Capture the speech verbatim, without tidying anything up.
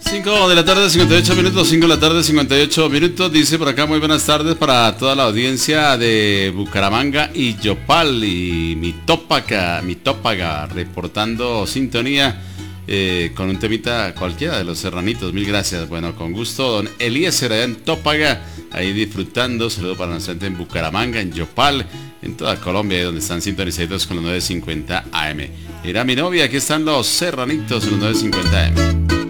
cinco de la tarde, cincuenta y ocho minutos, cinco de la tarde, cincuenta y ocho minutos, dice por acá, muy buenas tardes para toda la audiencia de Bucaramanga y Yopal y Mitópaga, Mitópaga, reportando sintonía eh, con un temita cualquiera de los serranitos, mil gracias, bueno, con gusto, don Eliezer allá en Tópaga, ahí disfrutando, saludo para nuestra gente en Bucaramanga, en Yopal, en toda Colombia, donde están sintonizados con los nueve cincuenta A M. Era mi novia, aquí están los serranitos, los nueve cincuenta A M.